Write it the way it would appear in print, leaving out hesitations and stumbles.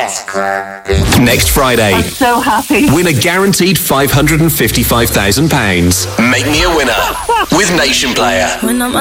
Next Friday, I'm so happy. win a guaranteed £555,000. Make me a winner with Nation Player.